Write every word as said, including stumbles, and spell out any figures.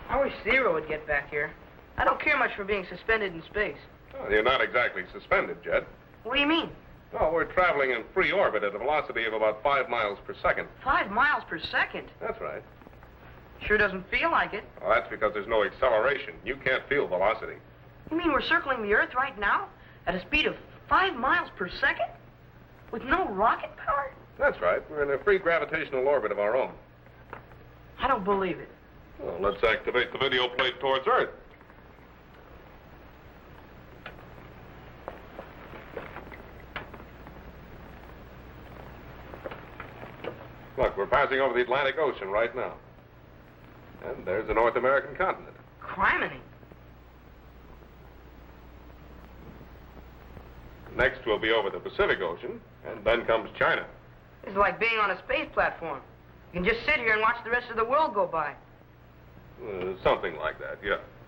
I wish Zero would get back here. I don't care much for being suspended in space. Well, you're not exactly suspended, Jed. What do you mean? No, we're traveling in free orbit at a velocity of about five miles per second. Five miles per second? That's right. Sure doesn't feel like it. Well, that's because there's no acceleration. You can't feel velocity. You mean we're circling the Earth right now at a speed of five miles per second? With no rocket power? That's right. We're in a free gravitational orbit of our own. I don't believe it. Well, let's activate the video plate towards Earth. Look, we're passing over the Atlantic Ocean right now. And there's the North American continent. Criminy. Next, we'll be over the Pacific Ocean, and then comes China. It's like being on a space platform. You can just sit here and watch the rest of the world go by. Uh, something like that, yeah.